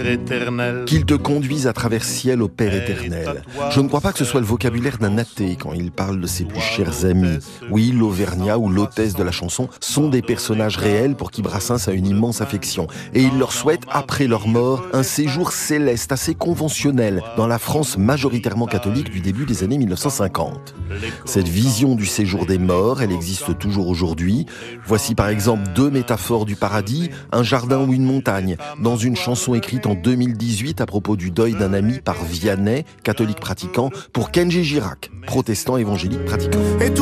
éternel. Qu'il te conduise à travers ciel au Père éternel. Je ne crois pas que ce soit le vocabulaire d'un athée quand il parle de ses plus chers amis. Oui, l'Auvergnat ou l'hôtesse de la chanson sont des personnages réels pour qui Brassens a une immense affection. Et il leur souhaite, après leur mort, un séjour céleste assez conventionnel dans la France majoritairement catholique du début des années 1950. Cette vision du séjour des morts, elle existe toujours aujourd'hui. Voici par exemple deux métaphores du paradis, un jardin ou une montagne, dans une chanson écrite en 2018 à propos du deuil d'un ami par Vianney, catholique pratiquant, pour Kenji Girac, protestant évangélique pratiquant.